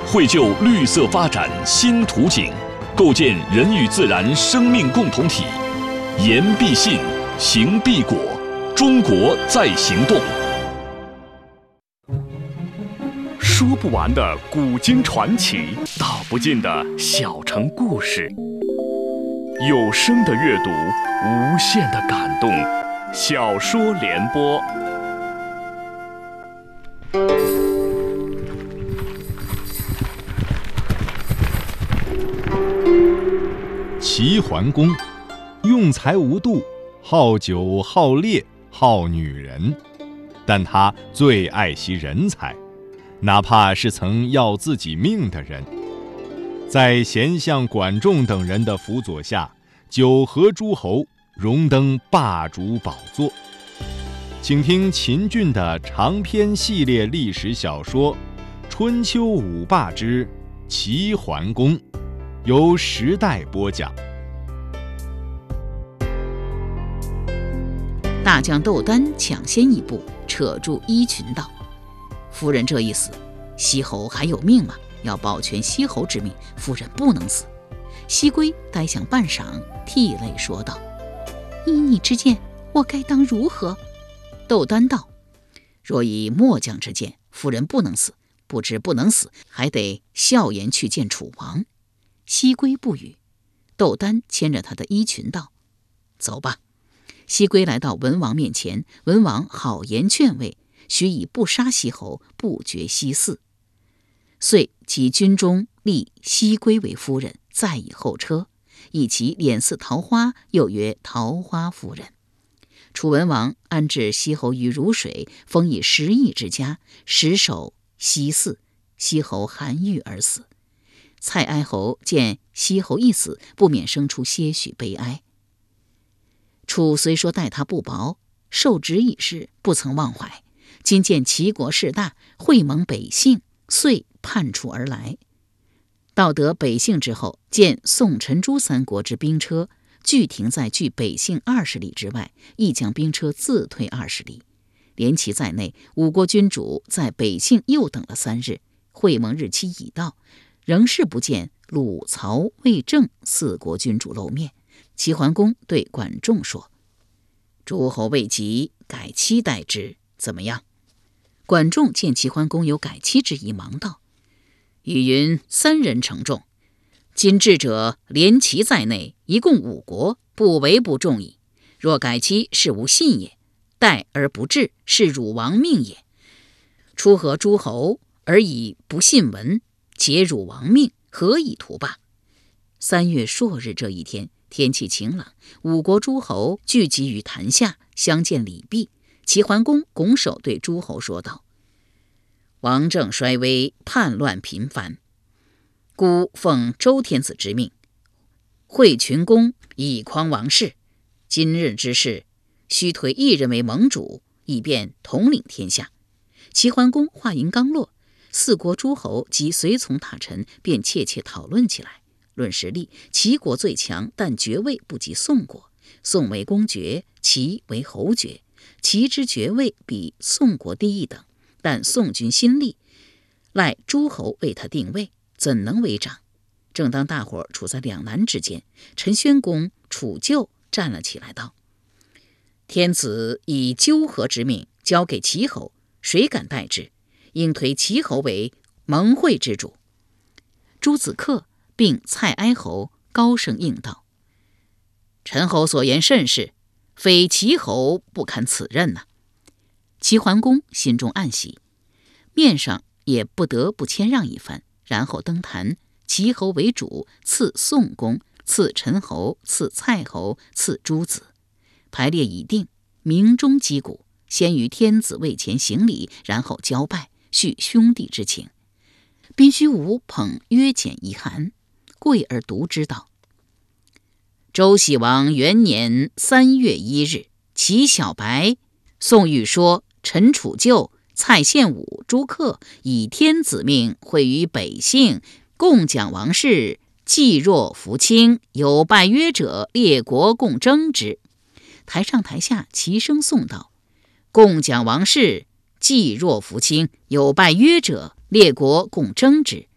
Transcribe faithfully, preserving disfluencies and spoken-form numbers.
绘就绿色发展新图景，构建人与自然生命共同体。言必信，行必果，中国在行动。说不完的古今传奇，道不尽的小城故事。有声的阅读，无限的感动。小说联播。 齐桓公用才无度，好酒好猎好女人，但他最爱惜人才，哪怕是曾要自己命的人。在贤相管仲等人的辅佐下，九合诸侯，荣登霸主宝座。请听秦俊的长篇系列历史小说《春秋五霸之齐桓公》，由时代播讲。 大将窦丹抢先一步扯住衣裙道：“夫人这一死，西侯还有命吗？要保全西侯之命，夫人不能死。”西归呆想半晌，涕泪说道：“依你之见，我该当如何？”窦丹道：“若以末将之见，夫人不能死，不知不能死，还得笑颜去见楚王。”西归不语。窦丹牵着他的衣裙道：“走吧。”西归来到文王面前，文王好言劝慰，许以不杀西侯，不绝西嗣。遂其军中立西归为夫人，再以后车，以其脸似桃花，又曰桃花夫人。楚文王安置西侯于汝水，封以十邑之家，实守西嗣。西侯含郁而死。蔡哀侯见西侯一死，不免生出些许悲哀。楚虽说待他不薄，受职已逝，不曾忘怀。今见齐国势大，会盟北杏，遂叛楚而来。到得北杏之后，见宋陈朱三国之兵车俱停在距北杏二十里之外，亦将兵车自退二十里。连其在内，五国君主在北杏又等了三日，会盟日期已到，仍是不见鲁、曹、魏、郑四国君主露面。齐桓公对管仲说：“诸侯未及，改期待之，怎么样？”管仲见齐桓公有改期之意，忙道：“语云三人承重，今至者连齐在内，一共五国，不为不重矣。若改期，是无信也；待而不至，是汝王命也。出合诸侯而以不信闻，解汝王命，何以图罢？”三月朔日这一天，天气晴朗，五国诸侯聚集于坛下，相见礼毕。齐桓公拱手对诸侯说道：“王政衰微，叛乱频繁，孤奉周天子之命，会群公以匡王室。今日之事，须推一人为盟主，以便统领天下。”齐桓公话音刚落，四国诸侯及随从大臣便切切讨论起来。论实力，齐国最强，但爵位不及宋国。宋为公爵，齐为侯爵。齐之爵位比宋国低一等，但宋军新立，赖诸侯为他定位，怎能为长？正当大伙处在两难之间，陈宣公楚臼站了起来，道：“天子以纠合之命交给齐侯，谁敢代之？应推齐侯为盟会之主。”朱子克并蔡哀侯高声应道：“陈侯所言甚是，非齐侯不堪此任呐、啊。”齐桓公心中暗喜，面上也不得不谦让一番，然后登坛，齐侯为主，赐宋公，赐陈侯，赐蔡侯，赐诸子。排列已定，鸣钟击鼓，先于天子位前行礼，然后交拜，叙兄弟之情。宾须无捧约简一函，贵而读之道：“周喜王元年三月一日，齐小白、宋玉说、陈楚臼、蔡献武、朱克以天子命会于北杏，共讲王室，既若服卿，有拜约者，列国共争之。”台上台下齐声颂道：“共讲王室，既若服卿，有拜约者，列国共争之。”